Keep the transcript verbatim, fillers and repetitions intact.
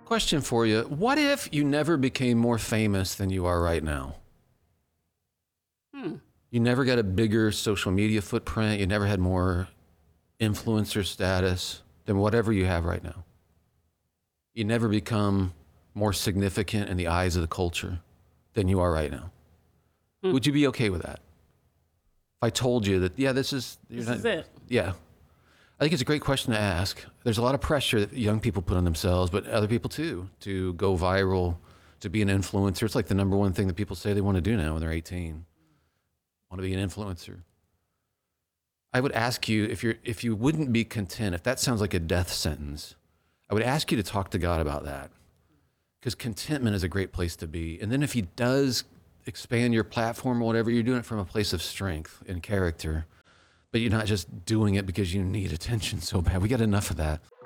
Question for you. What if you never became more famous than you are right now? Hmm. You never got a bigger social media footprint. You never had more influencer status than whatever you have right now. You never become more significant in the eyes of the culture than you are right now. Hmm. Would you be okay with that? If I told you that, yeah, this is... This not, is it. Yeah. I think it's a great question to ask. There's a lot of pressure that young people put on themselves, but other people too, to go viral, to be an influencer. It's like the number one thing that people say they want to do now when they're eighteen. Want to be an influencer. I would ask you if you're if you wouldn't be content, if that sounds like a death sentence, I would ask you to talk to God about that. Because contentment is a great place to be. And then if he does expand your platform or whatever, you're doing it from a place of strength and character. But you're not just doing it because you need attention so bad. We got enough of that.